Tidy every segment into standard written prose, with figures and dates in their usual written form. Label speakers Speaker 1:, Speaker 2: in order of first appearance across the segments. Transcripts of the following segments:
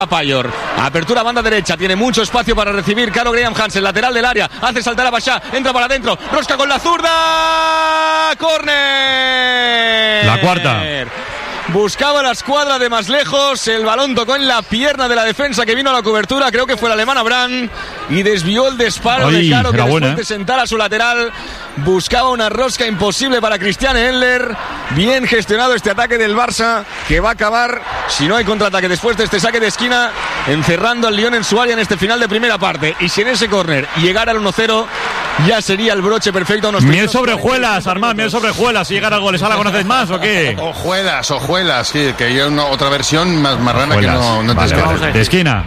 Speaker 1: Payor, apertura banda derecha, tiene mucho espacio para recibir. Caro Graham Hansen, lateral del área, hace saltar a Bashá, entra para adentro, rosca con la zurda, córner.
Speaker 2: La cuarta.
Speaker 1: Buscaba la escuadra de más lejos, el balón tocó en la pierna de la defensa que vino a la cobertura, creo que fue el alemán Abraham, y desvió el disparo de Caro, que después de sentar a su lateral buscaba una rosca imposible para Christian Endler. Bien gestionado este ataque del Barça, que va a acabar, si no hay contraataque después de este saque de esquina, encerrando al Lyon en su área en este final de primera parte. Y si en ese córner llegara al 1-0, ya sería el broche perfecto.
Speaker 2: Miel sobre hojuelas, Armand, miel sobre hojuelas. Si llegara al gol, ¿esa la conoces más o qué?
Speaker 3: Hojuelas, sí, que hay otra versión más rana que no te esperas.
Speaker 2: De esquina.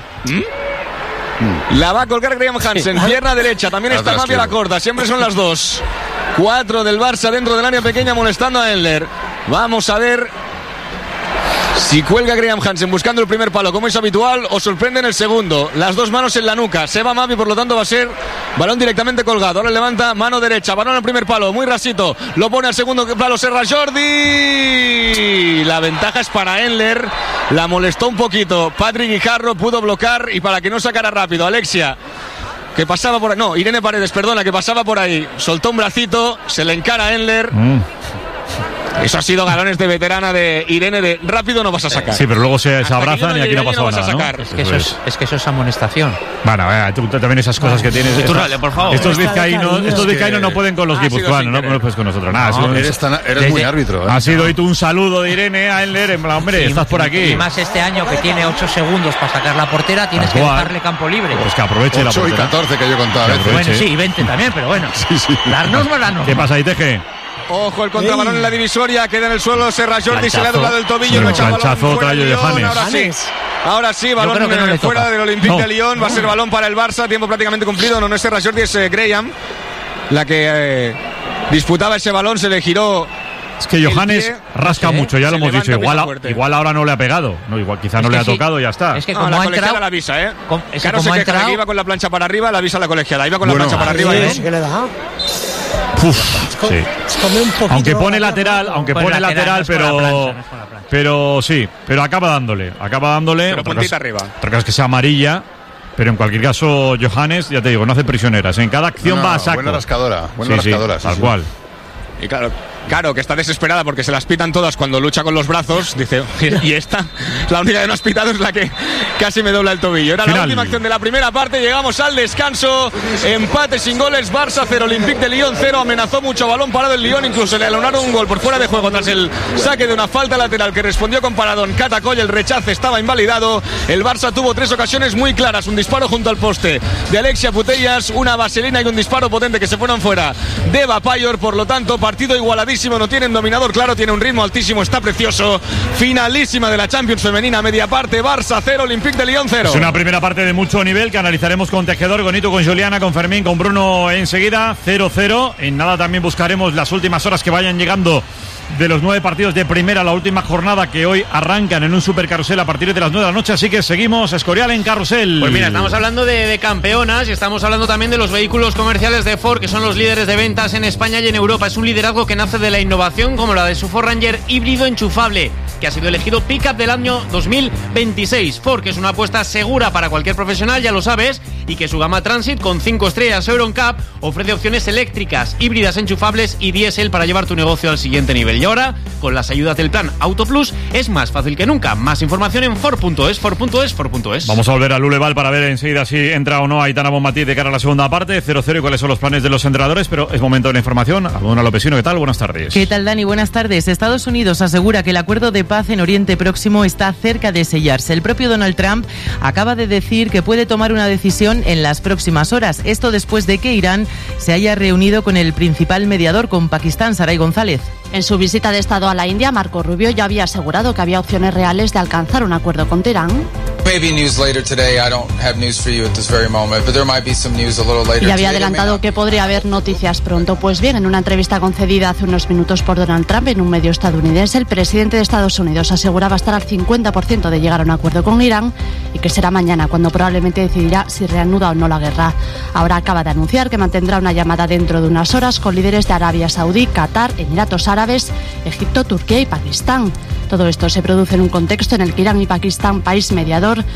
Speaker 1: La va a colgar Graham Hansen, pierna derecha, también está Mavi a la corta, siempre son las dos. 4 del Barça dentro del área pequeña molestando a Endler. Vamos a ver si cuelga Graham Hansen buscando el primer palo como es habitual o sorprende en el segundo. Las dos manos en la nuca, se va Mavi, por lo tanto va a ser balón directamente colgado. Ahora levanta mano derecha, balón al primer palo, muy rasito, lo pone al segundo palo Serra Jordi. La ventaja es para Endler, la molestó un poquito Patrick Guijarro, pudo bloquear y para que no sacara rápido Alexia, que pasaba por ahí, no, Irene Paredes, perdona, que pasaba por ahí, soltó un bracito, se le encara a Endler. Eso ha sido galones de veterana de Irene, de rápido no vas a sacar.
Speaker 2: Sí, pero luego se abrazan y aquí no pasó nada, ¿no?
Speaker 4: Es que eso es amonestación.
Speaker 2: Bueno, tú también esas cosas que tienes.
Speaker 4: Por favor.
Speaker 2: Estos vizcaínos no pueden con los guipuzcoanos, no puedes con nosotros. Nada,
Speaker 3: eres muy árbitro.
Speaker 2: Ha sido hoy tú un saludo de Irene a Endler, en plan, hombre, estás por aquí.
Speaker 4: Y más este año que tiene 8 segundos para sacar la portera, tienes que dejarle campo libre.
Speaker 2: Pues que aproveche la portera.
Speaker 3: 8 y 14 que yo contaba.
Speaker 4: Bueno, sí, y 20 también, pero bueno.
Speaker 3: Sí.
Speaker 4: Darnos más la norma.
Speaker 2: ¿Qué pasa ahí, Teje?
Speaker 1: Ojo, el contrabalón en la divisoria, queda en el suelo Serra Jordi, se le ha doblado el tobillo, no echa
Speaker 2: balón fuera de Lyon.
Speaker 1: Ahora sí, balón fuera del Olympique de Lyon, va a ser balón para el Barça, tiempo prácticamente cumplido, no es Serra Jordi, es Graham la que disputaba ese balón, se le giró.
Speaker 2: Es que Johannes rasca mucho, ya lo hemos dicho. Igual ahora no le ha pegado. No, igual quizá no le ha tocado y ya está.
Speaker 4: Es que como la
Speaker 1: colegiada la avisa, Claro, se queja que iba con la plancha para arriba, la avisa la colegiada. Iba con la plancha para arriba.
Speaker 5: Sí que le da.
Speaker 2: Sí. Aunque pone lateral, pero sí, pero acaba dándole.
Speaker 1: Pero puntita arriba.
Speaker 2: Otra cosa es que sea amarilla. Pero en cualquier caso, Johannes, ya te digo, no hace prisioneras. En cada acción va a saco.
Speaker 3: Buena rascadora.
Speaker 2: Tal cual.
Speaker 1: Y claro, que está desesperada porque se las pitan todas cuando lucha con los brazos. Dice, y esta, la única que no has pitado es la que casi me dobla el tobillo. Era la última acción de la primera parte. Llegamos al descanso. Empate sin goles. Barça 0, Olympique de Lyon 0. Amenazó mucho, balón parado el Lyon. Incluso le alonaron un gol por fuera de juego tras el saque de una falta lateral que respondió con paradón Catacoll. El rechace estaba invalidado. El Barça tuvo 3 ocasiones muy claras. Un disparo junto al poste de Alexia Putellas, una vaselina y un disparo potente que se fueron fuera de Eva Payor. Por lo tanto, partido igualadísimo. No tienen dominador claro, tiene un ritmo altísimo, está precioso. Finalísima de la Champions femenina, media parte, Barça 0, Olympique de Lyon 0.
Speaker 2: Es una primera parte de mucho nivel que analizaremos con Tejedor, con Nito, con Juliana, con Fermín, con Bruno enseguida. 0-0. En nada también buscaremos las últimas horas que vayan llegando de los 9 partidos de primera, la última jornada que hoy arrancan en un supercarrusel a partir de las 9 de la noche, así que seguimos Escorial en Carrusel.
Speaker 6: Pues mira, estamos hablando de campeonas y estamos hablando también de los vehículos comerciales de Ford, que son los líderes de ventas en España y en Europa. Es un liderazgo que nace de la innovación, como la de su Ford Ranger híbrido enchufable, que ha sido elegido Pickup del año 2026. Ford, que es una apuesta segura para cualquier profesional, ya lo sabes, y que su gama Transit con 5 estrellas EuroNCAP ofrece opciones eléctricas, híbridas enchufables y diésel para llevar tu negocio al siguiente nivel. Y ahora, con las ayudas del plan Auto Plus, es más fácil que nunca. Más información en Ford.es.
Speaker 2: Vamos a volver a Luleval para ver enseguida si entra o no Aitana Bonmatí de cara a la segunda parte. 0-0 y cuáles son los planes de los entrenadores, pero es momento de la información. Almudena Lopesino, ¿qué tal? Buenas tardes.
Speaker 7: ¿Qué tal, Dani? Buenas tardes. Estados Unidos asegura que el acuerdo de paz en Oriente Próximo está cerca de sellarse. El propio Donald Trump acaba de decir que puede tomar una decisión en las próximas horas. Esto después de que Irán se haya reunido con el principal mediador, con Pakistán, Saray González.
Speaker 8: En su visita de Estado a la India, Marco Rubio ya había asegurado que había opciones reales de alcanzar un acuerdo con Teherán. Y había adelantado que podría haber noticias pronto. Pues bien, en una entrevista concedida hace unos minutos por Donald Trump en un medio estadounidense, el presidente de Estados Unidos aseguraba estar al 50% de llegar a un acuerdo con Irán y que será mañana cuando probablemente decidirá si reanuda o no la guerra. Ahora acaba de anunciar que mantendrá una llamada dentro de unas horas con líderes de Arabia Saudí, Qatar, Emiratos Árabes, Egipto, Turquía y Pakistán. Todo esto se produce en un contexto en el que Irán y Pakistán, país mediador,